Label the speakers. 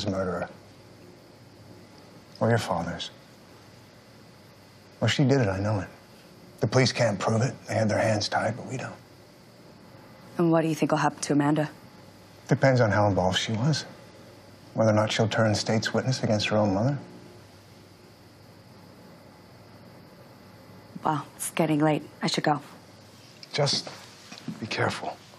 Speaker 1: Bella's murderer. Or your father's. Well, she did it, I know it. The police can't prove it. They had their hands tied, but we don't.
Speaker 2: And what do you think will happen to Amanda?
Speaker 1: Depends on how involved she was. Whether or not she'll turn state's witness against her own mother.
Speaker 2: Well, it's getting late. I should go.
Speaker 1: Just be careful.